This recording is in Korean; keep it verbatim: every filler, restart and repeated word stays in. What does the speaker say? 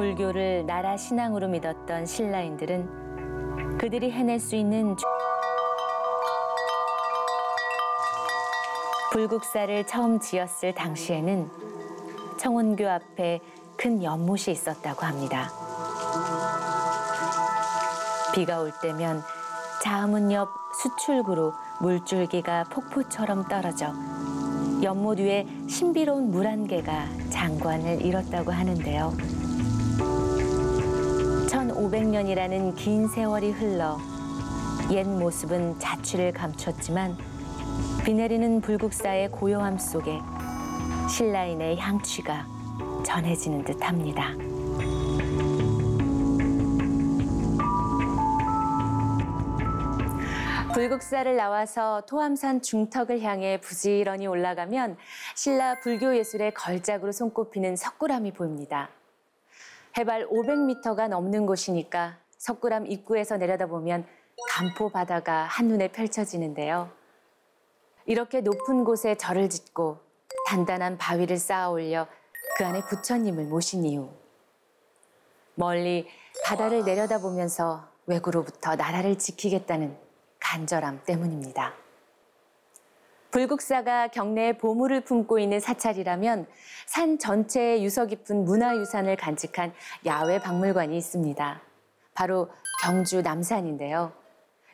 불교를 나라 신앙으로 믿었던 신라인들은 그들이 해낼 수 있는 불국사를 처음 지었을 당시에는 청운교 앞에 큰 연못이 있었다고 합니다. 비가 올 때면 자문 옆 수출구로 물줄기가 폭포처럼 떨어져 연못 위에 신비로운 물 한 개가 장관을 이뤘다고 하는데요. 천오백 년이라는 긴 세월이 흘러 옛 모습은 자취를 감췄지만 비 내리는 불국사의 고요함 속에 신라인의 향취가 전해지는 듯합니다. 불국사를 나와서 토암산 중턱을 향해 부지런히 올라가면 신라 불교 예술의 걸작으로 손꼽히는 석굴암이 보입니다. 해발 오백 미터가 넘는 곳이니까 석굴암 입구에서 내려다보면 간포 바다가 한눈에 펼쳐지는데요. 이렇게 높은 곳에 절을 짓고 단단한 바위를 쌓아 올려 그 안에 부처님을 모신 이유. 멀리 바다를 내려다보면서 왜구로부터 나라를 지키겠다는 간절함 때문입니다. 불국사가 경내에 보물을 품고 있는 사찰이라면 산 전체에 유서 깊은 문화유산을 간직한 야외 박물관이 있습니다. 바로 경주 남산인데요.